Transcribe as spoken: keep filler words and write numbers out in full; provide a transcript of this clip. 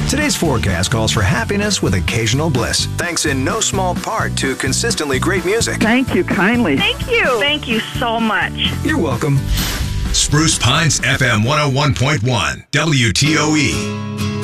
Today's forecast calls for happiness with occasional bliss, thanks in no small part to consistently great music. Thank you kindly. Thank you. Thank you so much. You're welcome. Spruce Pines F M one oh one point one, W T O E.